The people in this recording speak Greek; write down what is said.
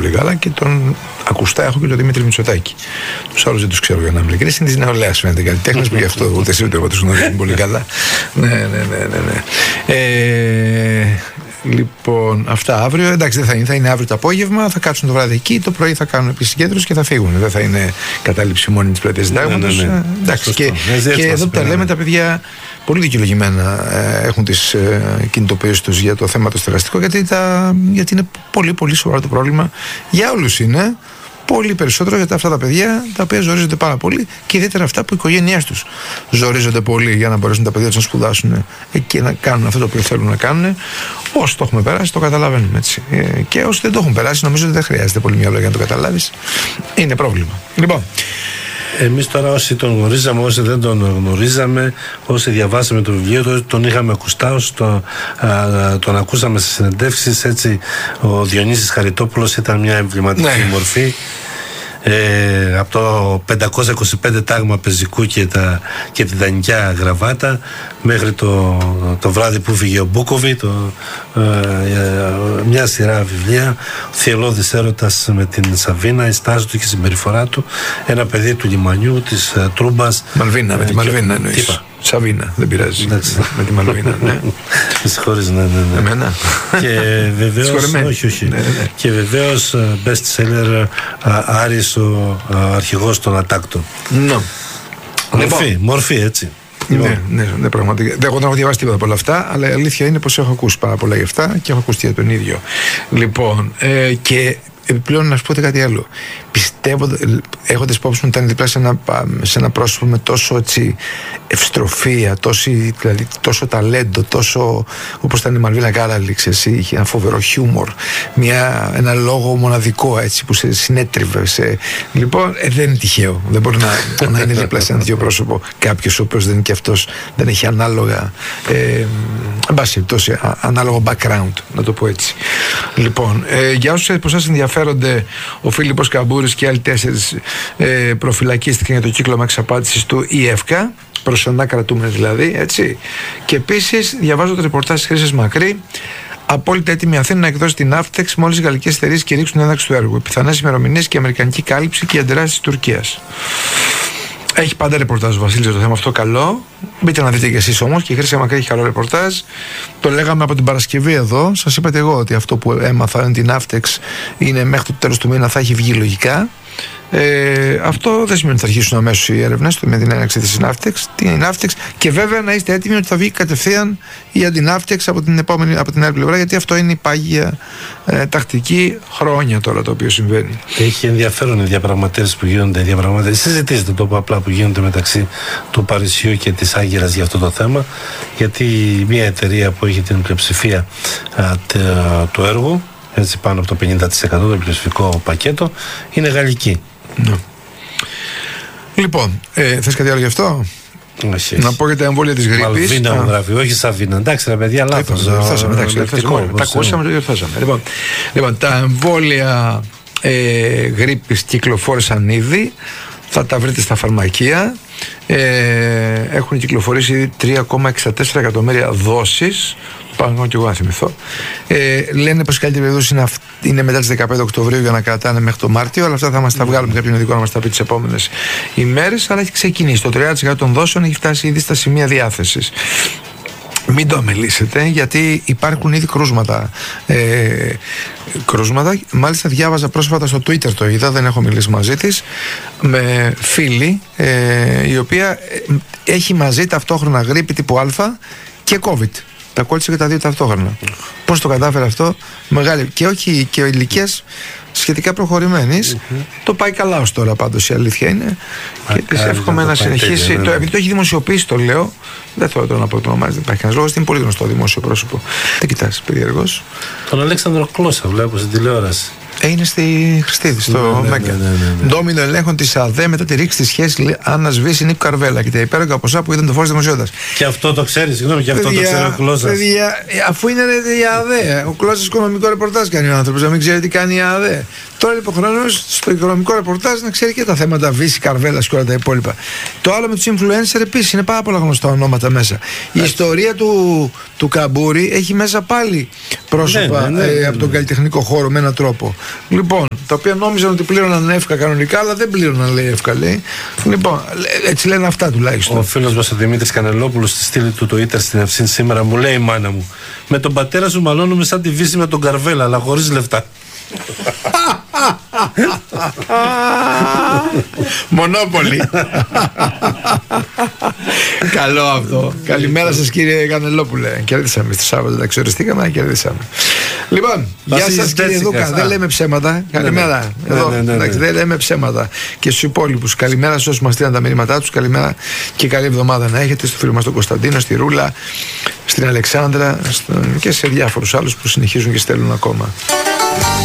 πολύ καλά και τον ακουστά έχω και τον Δημήτρη Μητσοτάκη. Τους άλλους δεν τους ξέρω για να είμαι ειλικρινής. Είναι της νεολαίας φαίνεται καλλιτέχνης που γι' αυτό ούτε εσύ ούτε εγώ τους γνωρίζουν πολύ καλά. Ναι. Λοιπόν, αυτά αύριο. Εντάξει, δεν θα είναι. Θα είναι αύριο το απόγευμα. Θα κάτσουν το βράδυ εκεί. Το πρωί θα κάνουν επίσης συγκέντρωση και θα φύγουν. Δεν θα είναι κατάληψη μόνη της πλατείας Συντάγματος. Εντάξει, και εδώ που τα λέμε, τα παιδιά πολύ δικαιολογημένα έχουν τις κινητοποιήσεις τους για το θέμα το στεγαστικό, γιατί είναι πολύ πολύ σοβαρό το πρόβλημα. Για όλους είναι. Πολύ περισσότερο για αυτά τα παιδιά τα οποία ζορίζονται πάρα πολύ και ιδιαίτερα αυτά που οι οικογένειές τους ζορίζονται πολύ για να μπορέσουν τα παιδιά τους να σπουδάσουν και να κάνουν αυτό το οποίο θέλουν να κάνουν. Όσοι το έχουμε περάσει το καταλαβαίνουμε έτσι. Και όσοι δεν το έχουν περάσει νομίζω ότι δεν χρειάζεται πολύ μυαλό για να το καταλάβεις. Είναι πρόβλημα. Λοιπόν. Εμείς τώρα όσοι τον γνωρίζαμε, όσοι δεν τον γνωρίζαμε, όσοι διαβάσαμε το βιβλίο, τον είχαμε ακουστά, τον ακούσαμε σε συνεντεύξεις, έτσι ο Διονύσης Χαριτόπουλος ήταν μια εμβληματική μορφή. Από το 525 τάγμα πεζικού και την δανεικιά γραβάτα μέχρι το βράδυ που φύγε ο Μπούκοβι, μια σειρά βιβλία, ο θυελλώδης έρωτας με την Σαβίνα, η στάση του και η συμπεριφορά του, ένα παιδί του λιμανιού, της Τρούμπας. Μαλβίνα, με τη Μαλβίνα εννοείς. Σαβίνα, δεν πειράζει. Με τη Μαλβίνα, ναι. Με συγχωρείς, ναι. Εμένα. Και βεβαίως, όχι. Και βεβαίως best seller Άρης, ο αρχηγός των Ατάκτων. Μορφή, έτσι. Ναι, πραγματικά. Εγώ δεν έχω διαβάσει τίποτα από όλα αυτά, αλλά η αλήθεια είναι πως έχω ακούσει πάρα πολλά γι' αυτά και έχω ακούσει για τον ίδιο. Λοιπόν, και επιπλέον να σου πω κάτι άλλο. Πιστεύω, έχοντας υπόψη μου, ήταν δίπλα σε ένα πρόσωπο με τόσο έτσι ευστροφία, δηλαδή τόσο ταλέντο, τόσο όπως ήταν η Μαλβίνα Γκάλαλιξ, είχε ένα φοβερό χιούμορ, ένα λόγο μοναδικό έτσι που σε συνέτριβε. Λοιπόν, δεν είναι τυχαίο. Δεν μπορεί να είναι δίπλα σε ένα τέτοιο πρόσωπο κάποιος ο οποίος δεν είναι και αυτός, δεν έχει ανάλογα, ανάλογο background, να το πω έτσι. Λοιπόν, για όσους από εσάς ενδιαφέρονται, ο Φίλιππος Καμπούρης και άλλοι 4 προφυλακίστηκαν για το κύκλωμα εξαπάτησης του ΙΕΦΚΑ, προσωρινά κρατούμενοι δηλαδή, έτσι. Και επίσης διαβάζω το ρεπορτάζ της Χρύσης Μακρύ. Απόλυτα έτοιμη η Αθήνα να εκδώσει την Αύτεξ μόλις οι γαλλικές εταιρείες κηρύξουν την έναρξη του έργου. Οι πιθανές ημερομηνίες και η αμερικανική κάλυψη και οι αντιδράσεις της Τουρκίας. Έχει πάντα ρεπορτάζ ο Βασίλης για το θέμα αυτό, καλό. Μπείτε να δείτε κι εσείς όμως, και η Χρύση Μακρύ έχει καλό ρεπορτάζ. Το λέγαμε από την Παρασκευή εδώ. Σας είπατε εγώ ότι αυτό που έμαθα είναι την Αύτεξ είναι μέχρι το τέλος του μήνα θα έχει βγει λογικά. Αυτό δεν σημαίνει ότι θα αρχίσουν αμέσως οι έρευνες με την έναρξη της Ναύτεξ, και βέβαια να είστε έτοιμοι ότι θα βγει κατευθείαν η αντιναύτεξ από την άλλη πλευρά, γιατί αυτό είναι η πάγια τακτική χρόνια τώρα το οποίο συμβαίνει. Έχει ενδιαφέρον οι διαπραγματεύσεις που γίνονται, συζητήστε το απλά που γίνονται μεταξύ του Παρισιού και της Άγκυρας για αυτό το θέμα, γιατί μια εταιρεία που έχει την πλειοψηφία του έργου, έτσι πάνω από το 50% το πλειοψηφικό πακέτο, είναι γαλλική. Ναι. Λοιπόν, θες κάτι άλλο γι' αυτό? Όχι. Να πω για τα εμβόλια της γρίπης. Μαλβίνα μου γράφει, όχι Σαβίνα. Εντάξει ρε παιδιά, λάθος. Τα ακούσαμε, το διορθώσαμε. Λοιπόν, τα εμβόλια γρίπης κυκλοφόρησαν ήδη. Θα τα βρείτε στα φαρμακεία. Έχουν κυκλοφορήσει ήδη 3,64 εκατομμύρια δόσεις. Πάνω και εγώ να θυμηθώ. Λένε πως η καλύτερη περίπτωση είναι μετά τις 15 Οκτωβρίου για να κρατάνε μέχρι το Μάρτιο. Αλλά αυτά θα μας τα βγάλουμε κάποιον ειδικό να μας τα πει τις επόμενες ημέρες. Αλλά έχει ξεκινήσει. Το 30% των δόσεων έχει φτάσει ήδη στα σημεία διάθεσης. Μην το αμελήσετε, γιατί υπάρχουν ήδη κρούσματα. Μάλιστα διάβαζα πρόσφατα στο Twitter, το είδα, δεν έχω μιλήσει μαζί της, με φίλη η οποία έχει μαζί ταυτόχρονα γρίπη τύπου Α και COVID. Τα κόλλησε και τα δύο ταυτόχρονα. Πώς το κατάφερε αυτό? Μεγάλη. Και όχι και ηλικίας σχετικά προχωρημένης. Το πάει καλά ως τώρα, πάντως η αλήθεια είναι. Και της εύχομαι να συνεχίσει. Επειδή το έχει δημοσιοποιήσει, το λέω. Δεν θέλω τώρα να πω το όνομά, δεν υπάρχει κανένας λόγος. Είναι πολύ γνωστό δημόσιο πρόσωπο. Δεν κοιτάς, περίεργος. Τον Αλέξανδρο Κλώσσα βλέπω στην τηλεόραση. Είναι στη Χριστίδη, στο Μέγκα. Ντόμινο ελέγχων της ΑΔΕ μετά τη ρήξη της σχέσης Άννα Σβήση Νίκου Καρβέλα και τα υπέρογκα ποσά που ήταν το φως δημοσιότητας. Και αυτό το ξέρει, συγγνώμη, και αυτό το ξέρει ο Κλώσσας. Αφού είναι η ΑΔΕ, ο Κλώσσας οικονομικό ρεπορτάζ κάνει ο άνθρωπος, να μην ξέρει τι κάνει η ΑΔΕ. Τώρα λοιπόν χρονός στο οικονομικό ρεπορτάζ να ξέρει και τα θέματα Βύση, Καρβέλας και όλα τα υπόλοιπα. Το άλλο με τους influencer επίσης είναι πάρα πολλά γνωστά ονόματα μέσα. Η ιστορία του Καμπούρη έχει μέσα πάλι πρόσωπα από τον καλλιτεχνικό χώρο με έναν τρόπο. Λοιπόν, τα οποία νόμιζαν ότι πλήρωναν εύκα κανονικά, αλλά δεν πλήρωναν, λέει, εύκα, λέει. Λοιπόν, έτσι λένε αυτά τουλάχιστον. Ο φίλος μας ο Δημήτρης Κανελόπουλος στη στήλη του Twitter στην Ευσύν σήμερα μου λέει: η μάνα μου, με τον πατέρα σου μαλώνουμε σαν τη Βύση με τον Καρβέλα, αλλά χωρίς λεφτά. Μονόπολη. Καλό αυτό. Καλημέρα σας, κύριε Κανελόπουλε. Κερδίσαμε στο Σάββατο, τα ξοριστήκαμε, κερδίσαμε. Λοιπόν, γεια σας, κύριε Δούκα. Δεν λέμε ψέματα. Καλημέρα. Δεν λέμε ψέματα. Και στους υπόλοιπους, καλημέρα σε όσους μας στείλαν τα μηνύματά τους. Καλημέρα και καλή εβδομάδα να έχετε. Στο φίλο μας τον Κωνσταντίνο, στη Ρούλα, στην Αλεξάνδρα και σε διάφορους άλλους που συνεχίζουν και στέλνουν ακόμα.